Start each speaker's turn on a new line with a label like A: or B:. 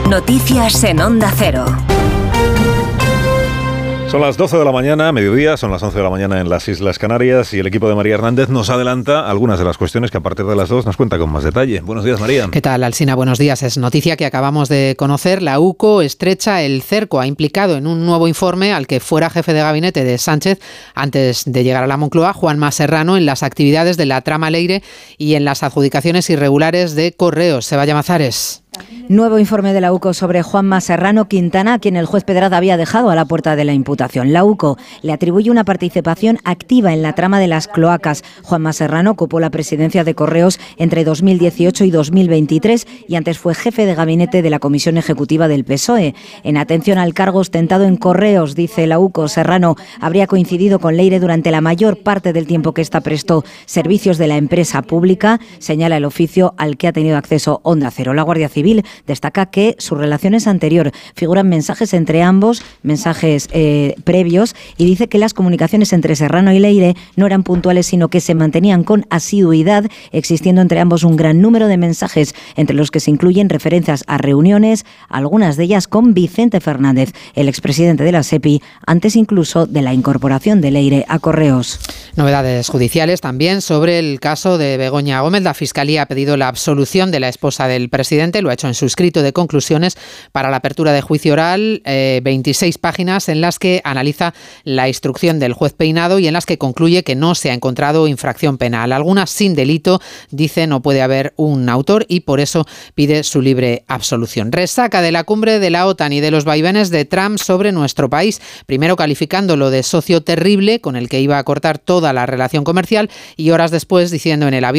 A: Noticias en Onda Cero.
B: Son las 12 de la mañana, mediodía, son las 11 de la mañana en las Islas Canarias y el equipo de María Hernández nos adelanta algunas de las cuestiones que a partir de las 2 nos cuenta con más detalle. Buenos días, María.
C: ¿Qué tal, Alsina? Buenos días. Es noticia que acabamos de conocer. La UCO estrecha el cerco. Ha implicado en un nuevo informe al que fuera jefe de gabinete de Sánchez antes de llegar a la Moncloa, Juanma Serrano, en las actividades de la trama Leire y en las adjudicaciones irregulares de Correos. Seba Llamazares.
D: Nuevo informe de la UCO sobre Juanma Serrano Quintana, a quien el juez Pedraza había dejado a la puerta de la imputación. La UCO le atribuye una participación activa en la trama de las cloacas. Juanma Serrano ocupó la presidencia de Correos entre 2018 y 2023 y antes fue jefe de gabinete de la Comisión Ejecutiva del PSOE. En atención al cargo ostentado en Correos, dice la UCO, Serrano habría coincidido con Leire durante la mayor parte del tiempo que ésta prestó servicios de la empresa pública, señala el oficio al que ha tenido acceso Onda Cero. La Guardia Civil destaca que su relación es anterior. Figuran mensajes entre ambos, mensajes previos, y dice que las comunicaciones entre Serrano y Leire no eran puntuales, sino que se mantenían con asiduidad, existiendo entre ambos un gran número de mensajes, entre los que se incluyen referencias a reuniones, algunas de ellas con Vicente Fernández, el expresidente de la SEPI, antes incluso de la incorporación de Leire a Correos.
C: Novedades judiciales también sobre el caso de Begoña Gómez. La Fiscalía ha pedido la absolución de la esposa del presidente, lo ha hecho en su escrito de conclusiones para la apertura de juicio oral, 26 páginas en las que analiza la instrucción del juez Peinado y en las que concluye que no se ha encontrado infracción penal. Algunas sin delito, dice, no puede haber un autor y por eso pide su libre absolución. Resaca de la cumbre de la OTAN y de los vaivenes de Trump sobre nuestro país, primero calificándolo de socio terrible con el que iba a cortar toda la relación comercial y horas después diciendo en el avión